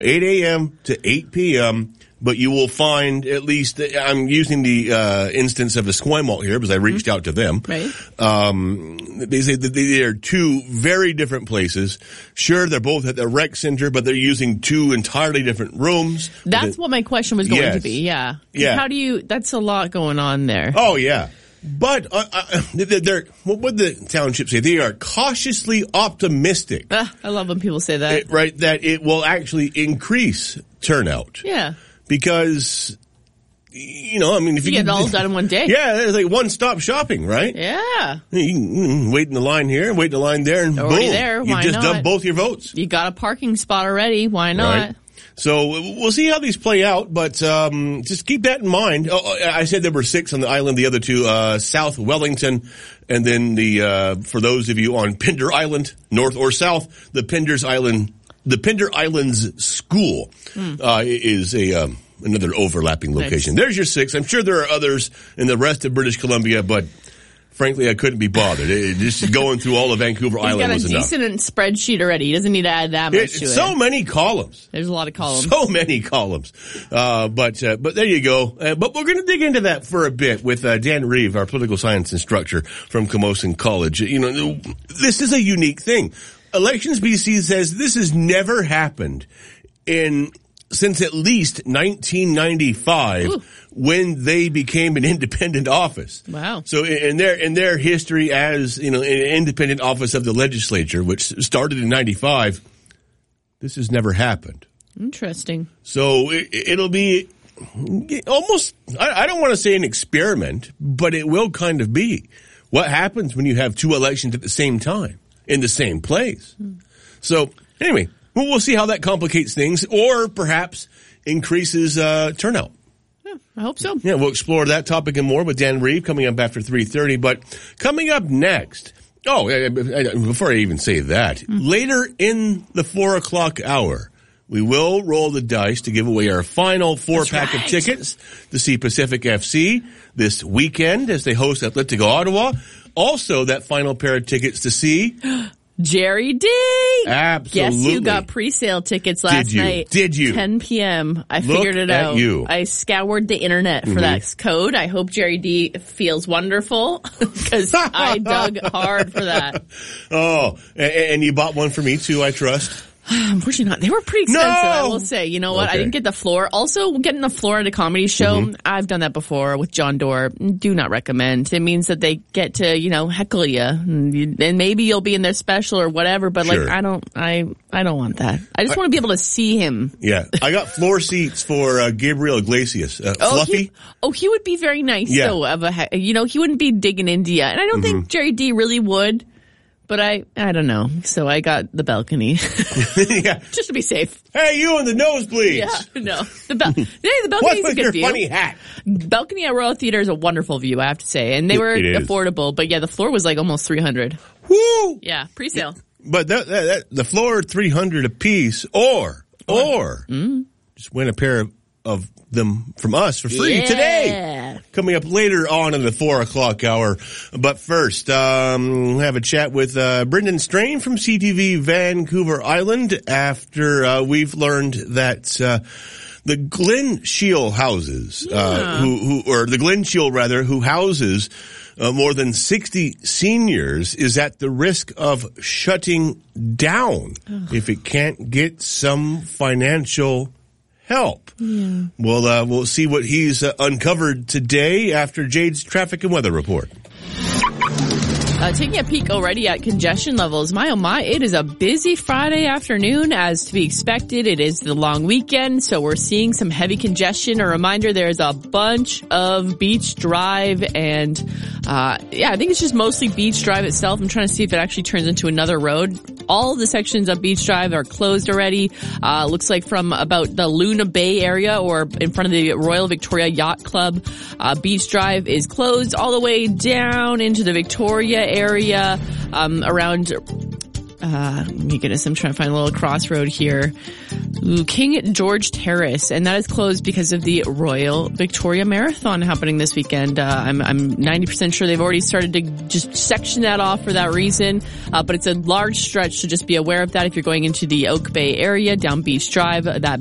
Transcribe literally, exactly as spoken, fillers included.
eight a.m. to eight p.m., but you will find at least, I'm using the uh, instance of Esquimalt here because I reached mm-hmm. out to them. Right. Um, they say that they are two very different places. Sure, they're both at the rec center, but they're using two entirely different rooms. That's what my question was going yes. to be, yeah. Yeah. How do you, that's a lot going on there. Oh, yeah. But uh, uh, they're, what would the township say? They are cautiously optimistic. Uh, I love when people say that. It, right, that it will actually increase turnout. Yeah. Because, you know, I mean, if you, you get it all done in one day. Yeah, it's like one-stop shopping, right? Yeah. You can wait in the line here, wait in the line there, and Already boom. there. Why You've just not? done both your votes. You got a parking spot already. Why not? Right. So we'll see how these play out, but um just keep that in mind. Oh, I said there were six on the island, the other two, uh South Wellington, and then the, uh for those of you on Pender Island, north or south, the Pender's Island, the Pender Islands School, mm. uh is a, um another overlapping location. Nice. There's your six. I'm sure there are others in the rest of British Columbia, but frankly, I couldn't be bothered. It, just going through all of Vancouver He's Island was enough. He's got a decent spreadsheet already. He doesn't need to add that much it, to so it. So many columns. There's a lot of columns. So many columns. Uh, but, uh, but there you go. Uh, but we're going to dig into that for a bit with, uh, Dan Reeve, our political science instructor from Camosun College. You know, this is a unique thing. Elections B C says this has never happened in, since at least nineteen ninety-five, Ooh. When they became an independent office. Wow. So in their, in their history as, you know, an independent office of the legislature, which started in ninety-five, this has never happened. Interesting. So it, it'll be almost, I, I don't want to say an experiment, but it will kind of be. What happens when you have two elections at the same time in the same place? Hmm. So anyway, well, we'll see how that complicates things or perhaps increases uh, turnout. Yeah, I hope so. Yeah, we'll explore that topic and more with Dan Reeve coming up after three thirty. But coming up next, oh, before I even say that, mm-hmm. later in the four o'clock hour, we will roll the dice to give away our final four-pack right. of tickets to see Pacific F C this weekend as they host Atletico Ottawa. Also, that final pair of tickets to see Jerry D. Absolutely. Guess who got pre-sale tickets last Did you? night? Did you? ten p.m. I Look figured it at out. You. I scoured the internet for mm-hmm. that code. I hope Jerry D feels wonderful because I dug hard for that. Oh, and, and you bought one for me too, I trust. Unfortunately not. They were pretty expensive, no! I will say. You know what? Okay. I didn't get the floor. Also, getting the floor at a comedy show, mm-hmm. I've done that before with John Doerr. Do not recommend. It means that they get to, you know, heckle you. And, you, and maybe you'll be in their special or whatever, but sure. like, I don't, I, I don't want that. I just I, want to be able to see him. Yeah. I got floor seats for uh, Gabriel Iglesias. Uh, oh, Fluffy? He, oh, he would be very nice, yeah. though. Of a, you know, he wouldn't be digging India. And I don't mm-hmm. think Jerry D really would. But I, I don't know. So I got the balcony. yeah. Just to be safe. Hey, you in the nosebleeds. Yeah, no. The, ba- hey, the balcony's What's a good your view. funny hat? Balcony at Royal Theater is a wonderful view, I have to say. And they were it, it affordable. But yeah, the floor was like almost three hundred. Woo! Yeah, pre-sale. But that, that, that, the floor three hundred a piece or, or, mm. just win a pair of, of them from us for free yeah. today. Coming up later on in the four o'clock hour. But first, um, we'll have a chat with, uh, Brendan Strain from C T V Vancouver Island after, uh, we've learned that, uh, the Glen Shiel houses, yeah. uh, who, who, or the Glen Shiel rather, who houses, uh, more than sixty seniors is at the risk of shutting down Ugh. if it can't get some financial help. Yeah. Well, uh, we'll see what he's uh, uncovered today after Jade's traffic and weather report. Uh, taking a peek already at congestion levels. My, oh my, it is a busy Friday afternoon as to be expected. It is the long weekend, so we're seeing some heavy congestion. A reminder, there's a bunch of Beach Drive and, uh, yeah, I think it's just mostly Beach Drive itself. I'm trying to see if it actually turns into another road. All the sections of Beach Drive are closed already. Uh, looks like from about the Luna Bay area or in front of the Royal Victoria Yacht Club, uh, Beach Drive is closed all the way down into the Victoria area, um, around, uh, my goodness, I'm trying to find a little crossroad here. Ooh, King George Terrace, and that is closed because of the Royal Victoria Marathon happening this weekend. Uh, I'm, I'm ninety percent sure they've already started to just section that off for that reason, uh, but it's a large stretch, so just be aware of that if you're going into the Oak Bay area, down Beach Drive. That